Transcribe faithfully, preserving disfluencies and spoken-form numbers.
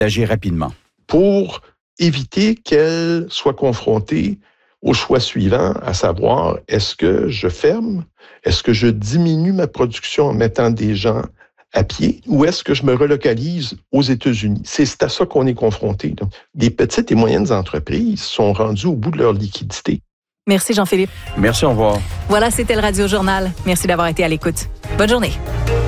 Agir rapidement. Pour éviter qu'elle soit confrontée au choix suivant, à savoir, est-ce que je ferme? Est-ce que je diminue ma production en mettant des gens à pied? Ou est-ce que je me relocalise aux États-Unis? C'est à ça qu'on est confronté. Là. Les petites et moyennes entreprises sont rendues au bout de leur liquidité. Merci Jean-Philippe. Merci, au revoir. Voilà, c'était le Radio Journal. Merci d'avoir été à l'écoute. Bonne journée.